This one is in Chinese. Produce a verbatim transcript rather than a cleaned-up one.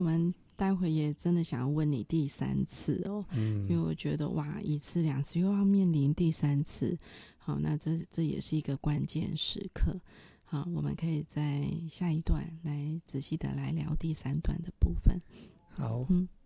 我们待会也真的想要问你第三次哦，嗯、因为我觉得哇，一次两次又要面临第三次，好，那这这也是一个关键时刻。好，我们可以在下一段来仔细的来聊第三段的部分。 好， 嗯。